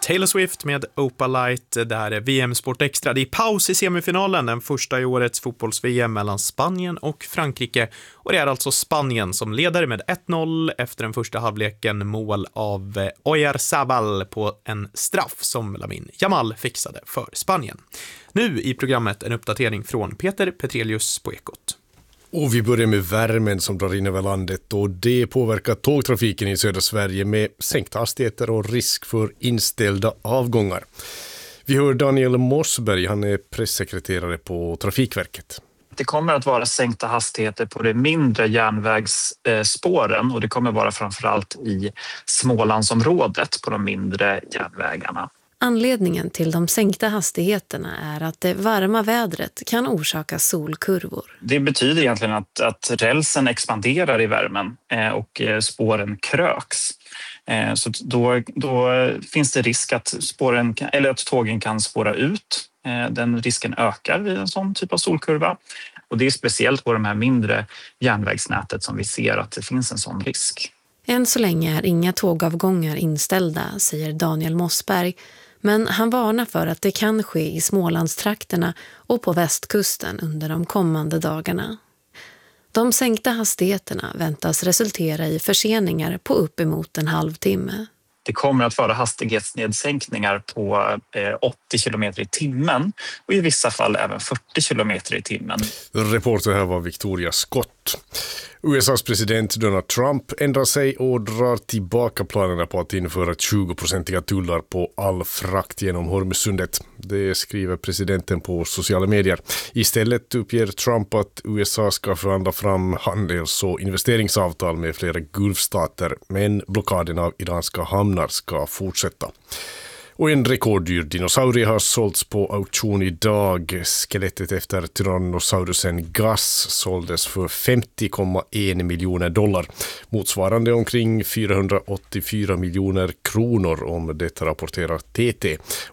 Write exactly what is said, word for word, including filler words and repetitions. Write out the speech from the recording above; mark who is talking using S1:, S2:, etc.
S1: Taylor Swift med Opalite. Det här är V M Sport Extra. Det är paus i semifinalen, den första i årets fotbolls-V M mellan Spanien och Frankrike. Och det är alltså Spanien som leder med ett noll efter den första halvleken, mål av Oyarzabal på en straff som Lamine Yamal fixade för Spanien. Nu i programmet en uppdatering från Peter Petrelius på Ekot.
S2: Och vi börjar med värmen som drar in över landet, och det påverkar tågtrafiken i södra Sverige med sänkta hastigheter och risk för inställda avgångar. Vi hör Daniel Mossberg, han är pressekreterare på Trafikverket.
S3: Det kommer att vara sänkta hastigheter på de mindre järnvägsspåren, och det kommer vara framförallt i Smålandsområdet på de mindre järnvägarna.
S4: Anledningen till de sänkta hastigheterna är att det varma vädret kan orsaka solkurvor.
S3: Det betyder egentligen att, att rälsen expanderar i värmen och spåren kröks. Så då, då finns det risk att, spåren, eller att tågen kan spåra ut. Den risken ökar vid en sån typ av solkurva. Och det är speciellt på de här mindre järnvägsnätet som vi ser att det finns en sån risk.
S4: Än så länge är inga tågavgångar inställda, säger Daniel Mossberg. Men han varnar för att det kan ske i Smålandstrakterna och på västkusten under de kommande dagarna. De sänkta hastigheterna väntas resultera i förseningar på uppemot en halvtimme.
S3: Det kommer att vara hastighetsnedsänkningar på åttio kilometer i timmen och i vissa fall även fyrtio kilometer i timmen.
S2: Reporter här var Victoria Scott. U S A:s president Donald Trump ändrar sig och drar tillbaka planerna på att införa tjugo-procentiga tullar på all frakt genom Hormuzsundet. Det skriver presidenten på sociala medier. Istället uppger Trump att U S A ska förhandla fram handels- och investeringsavtal med flera gulfstater, men blockaden av iranska hamnar ska fortsätta. Och en rekorddyr dinosaurie har sålts på auktion idag. Skelettet efter tyrannosaurusen Gus såldes för femtio komma en miljoner dollar. Motsvarande omkring fyrahundraåttiofyra miljoner kronor om detta rapporterar T T.